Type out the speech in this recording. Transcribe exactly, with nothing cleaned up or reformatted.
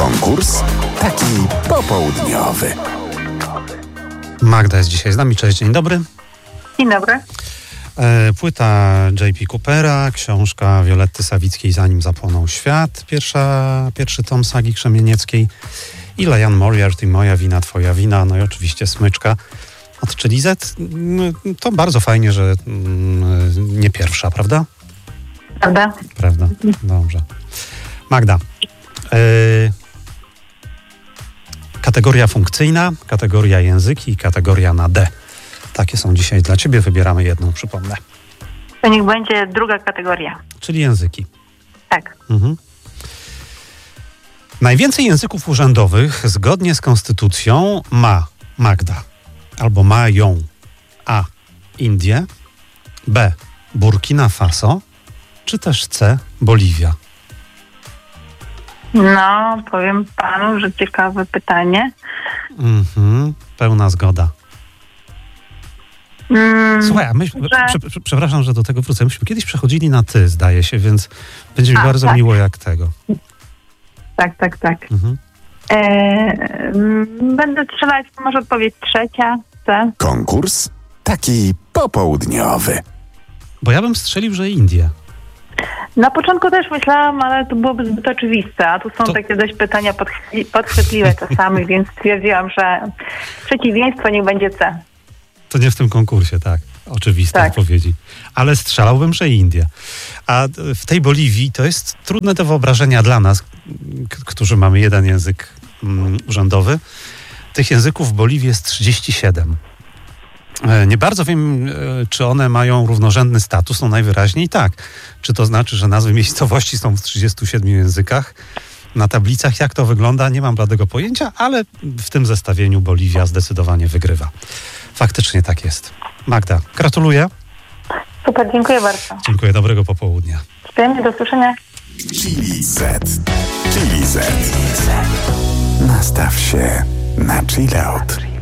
Konkurs taki popołudniowy. Magda jest dzisiaj z nami. Cześć, dzień dobry. Dzień dobry. Płyta J P Coopera, książka Violetty Sawickiej Zanim zapłonął świat, pierwsza, pierwszy tom sagi krzemienieckiej i Liane Moriarty, Moja wina, twoja wina, no i oczywiście Smyczka od Czyli Z. To bardzo fajnie, że nie pierwsza, prawda? Prawda? Prawda, dobrze. Magda, yy, kategoria funkcyjna, kategoria języki i kategoria na D. Takie są dzisiaj dla ciebie, wybieramy jedną, przypomnę. To niech będzie druga kategoria. Czyli języki. Tak. Mhm. Najwięcej języków urzędowych zgodnie z konstytucją ma Magda, albo mają A. Indie, B. Burkina Faso, czy też C. Boliwia. No, powiem panu, że ciekawe pytanie. Mhm. Pełna zgoda. Mm, Słuchaj, a myśmy, że... prze, prze, przepraszam, że do tego wrócę. Myśmy kiedyś przechodzili na ty, zdaje się, więc będzie mi A, bardzo tak. miło jak tego. Tak, tak, tak. Mhm. E, mm, będę strzelać, może odpowiedź trzecia, C. Konkurs taki popołudniowy. Bo ja bym strzelił, że Indie. Na początku też myślałam, ale to byłoby zbyt oczywiste, a tu są To- takie dość pytania podchwy- podchwytliwe czasami, więc stwierdziłam, że przeciwieństwo niech będzie C. To nie w tym konkursie, tak. Oczywiste Tak. odpowiedzi. Ale strzelałbym, że Indie. A w tej Boliwii to jest trudne do wyobrażenia dla nas, k- którzy mamy jeden język mm, urzędowy. Tych języków w Boliwii jest trzydzieści siedem. E, Nie bardzo wiem, e, czy one mają równorzędny status. No najwyraźniej tak. Czy to znaczy, że nazwy miejscowości są w trzydziestu siedmiu językach? Na tablicach jak to wygląda, nie mam bladego pojęcia, ale w tym zestawieniu Boliwia zdecydowanie wygrywa. Faktycznie tak jest. Magda, gratuluję. Super, dziękuję bardzo. Dziękuję, dobrego popołudnia. Przyjemnie, do usłyszenia. Chili Z. Chili Z. Nastaw się na chill out.